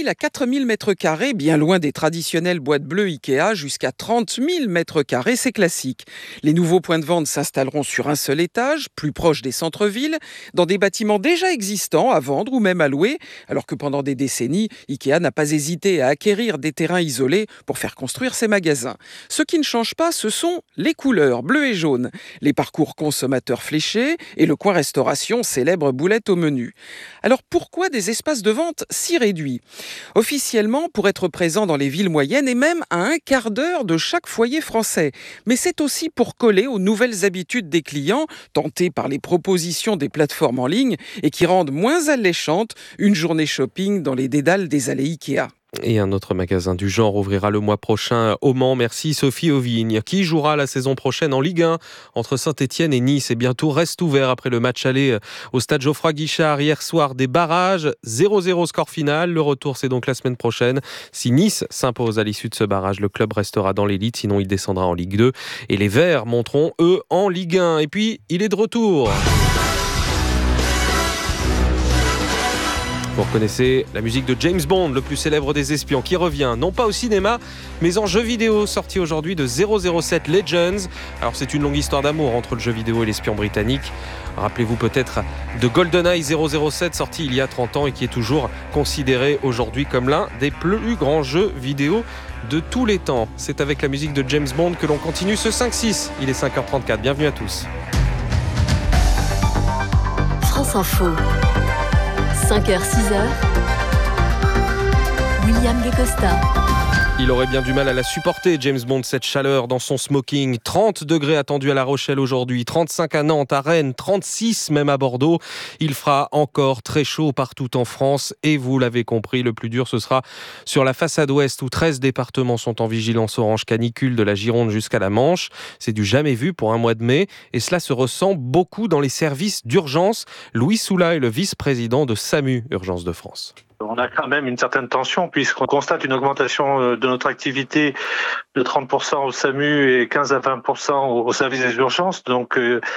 000 à 4 000 mètres carrés, bien loin des traditionnelles boîtes bleues Ikea, jusqu'à 30 000 mètres carrés, c'est classique. Les nouveaux points de vente s'installeront sur un seul étage, plus proche des centres-villes, dans des bâtiments déjà existants à vendre ou même à louer, alors que pendant des décennies, Ikea n'a pas hésité à acquérir des terrains isolés pour faire construire ses magasins. Ce qui ne change pas, ce sont les couleurs, bleu et jaune, les parcours consommateurs fléchés et le coin restauration, célèbre boulette au menu. Alors pourquoi des espaces de vente si réduits ? Officiellement, pour être présent dans les villes moyennes et même à un quart d'heure de chaque foyer français. Mais c'est aussi pour coller aux nouvelles habitudes des clients, tentés par les propositions des plateformes en ligne et qui rendent moins alléchante une journée shopping dans les dédales des allées Ikea. Et un autre magasin du genre ouvrira le mois prochain au Mans. Merci Sophie Auvigne, qui jouera la saison prochaine en Ligue 1 entre Saint-Etienne et Nice. Et bientôt reste ouvert après le match aller au stade Geoffroy-Guichard hier soir des barrages. 0-0 score final. Le retour, c'est donc la semaine prochaine. Si Nice s'impose à l'issue de ce barrage, le club restera dans l'élite. Sinon, il descendra en Ligue 2. Et les Verts monteront, eux, en Ligue 1. Et puis, il est de retour. Vous reconnaissez la musique de James Bond, le plus célèbre des espions, qui revient, non pas au cinéma, mais en jeu vidéo, sorti aujourd'hui de 007 Legends. Alors c'est une longue histoire d'amour entre le jeu vidéo et l'espion britannique. Rappelez-vous peut-être de GoldenEye 007, sorti il y a 30 ans et qui est toujours considéré aujourd'hui comme l'un des plus grands jeux vidéo de tous les temps. C'est avec la musique de James Bond que l'on continue ce 5-6. Il est 5h34, bienvenue à tous. France Info. 5h, 6h, William Guécosta. Il aurait bien du mal à la supporter, James Bond, cette chaleur dans son smoking. 30 degrés attendus à La Rochelle aujourd'hui, 35 à Nantes, à Rennes, 36 même à Bordeaux. Il fera encore très chaud partout en France et vous l'avez compris, le plus dur ce sera sur la façade ouest où 13 départements sont en vigilance orange canicule de la Gironde jusqu'à la Manche. C'est du jamais vu pour un mois de mai et cela se ressent beaucoup dans les services d'urgence. Louis Soula est le vice-président de SAMU Urgence de France. On a quand même une certaine tension puisqu'on constate une augmentation de notre activité de 30% au SAMU et 15 à 20% au service des urgences. Donc,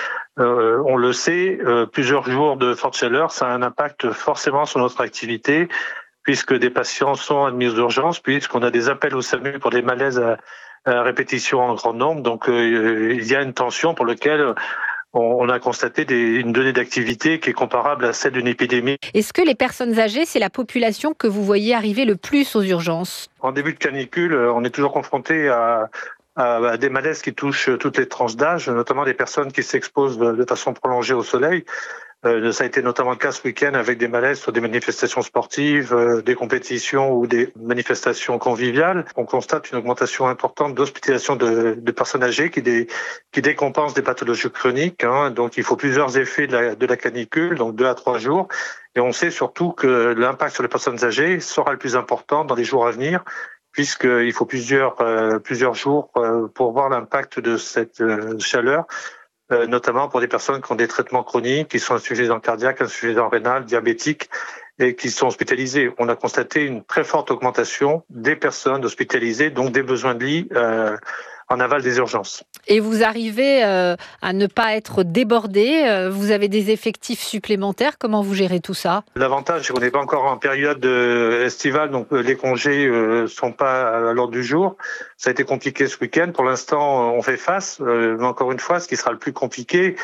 on le sait, plusieurs jours de forte chaleur, ça a un impact forcément sur notre activité puisque des patients sont admis aux urgences, puisqu'on a des appels au SAMU pour des malaises à répétition en grand nombre. Donc, il y a une tension pour laquelle on a constaté une donnée d'activité qui est comparable à celle d'une épidémie. Est-ce que les personnes âgées, c'est la population que vous voyez arriver le plus aux urgences ? En début de canicule, on est toujours confronté à des malaises qui touchent toutes les tranches d'âge, notamment des personnes qui s'exposent de façon prolongée au soleil. Ça a été notamment le cas ce week-end avec des malaises sur des manifestations sportives, des compétitions ou des manifestations conviviales. On constate une augmentation importante d'hospitalisation de personnes âgées qui décompensent des pathologies chroniques. Donc il faut plusieurs effets de la canicule, donc 2 à 3 jours. Et on sait surtout que l'impact sur les personnes âgées sera le plus important dans les jours à venir, puisqu'il faut plusieurs jours pour voir l'impact de cette chaleur. Notamment pour des personnes qui ont des traitements chroniques, qui sont insuffisants cardiaques, insuffisants rénales, diabétiques et qui sont hospitalisés. On a constaté une très forte augmentation des personnes hospitalisées, donc des besoins de lit en aval des urgences. Et vous arrivez à ne pas être débordé, vous avez des effectifs supplémentaires, comment vous gérez tout ça ? L'avantage, c'est qu'on n'est pas encore en période estivale, donc les congés sont pas à l'ordre du jour. Ça a été compliqué ce week-end. Pour l'instant, on fait face, mais encore une fois, ce qui sera le plus compliqué,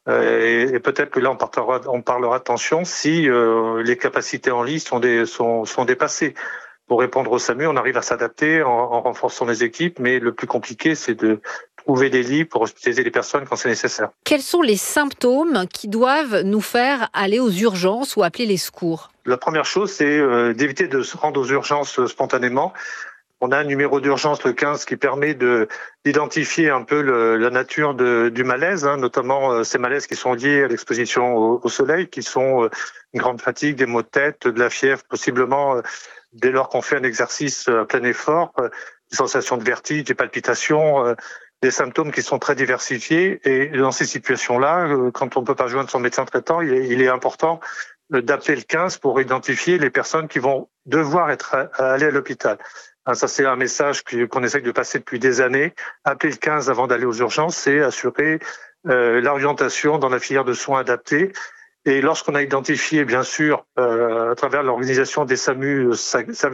et peut-être que là on parlera de tension si les capacités en lit sont dépassées. Pour répondre au SAMU, on arrive à s'adapter en renforçant les équipes, mais le plus compliqué, c'est de trouver des lits pour hospitaliser les personnes quand c'est nécessaire. Quels sont les symptômes qui doivent nous faire aller aux urgences ou appeler les secours ? La première chose, c'est d'éviter de se rendre aux urgences spontanément. On a un numéro d'urgence, le 15, qui permet d'identifier un peu la nature du malaise, notamment ces malaises qui sont liés à l'exposition au soleil, qui sont une grande fatigue, des maux de tête, de la fièvre, possiblement dès lors qu'on fait un exercice à plein effort, des sensations de vertige, des palpitations, des symptômes qui sont très diversifiés. Et dans ces situations-là, quand on ne peut pas joindre son médecin traitant, il est important d'appeler le 15 pour identifier les personnes qui vont devoir aller à l'hôpital. Ça, c'est un message qu'on essaye de passer depuis des années. Appeler le 15 avant d'aller aux urgences, c'est assurer l'orientation dans la filière de soins adaptée. Et lorsqu'on a identifié, bien sûr, à travers l'organisation des SAMU,